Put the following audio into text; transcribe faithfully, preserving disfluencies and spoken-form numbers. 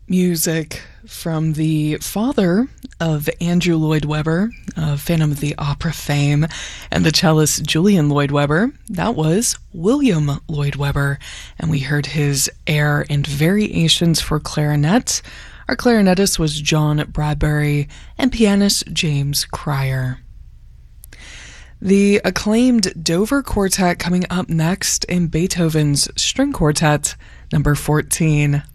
Music from the father of Andrew Lloyd Webber, of Phantom of the Opera fame, and the cellist Julian Lloyd Webber. That was William Lloyd Webber, and we heard his air and variations for clarinet. Our clarinetist was John Bradbury, and pianist James Cryer. The acclaimed Dover Quartet coming up next in Beethoven's String Quartet, number fourteen.